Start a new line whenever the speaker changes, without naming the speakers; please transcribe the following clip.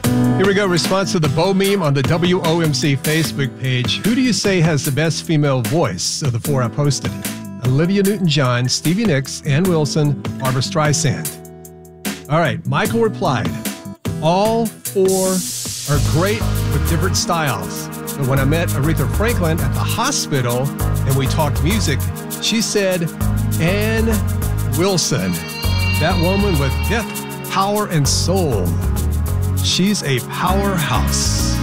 Here we go. Response to the Bo meme on the WOMC Facebook page. Who do you say has the best female voice of the four I posted? Olivia Newton-John, Stevie Nicks, Ann Wilson, Barbra Streisand. All right. Michael replied, all four are great with different styles. But when I met Aretha Franklin at the hospital and we talked music, she said, Ann Wilson, that woman with depth, power, and soul. She's a powerhouse.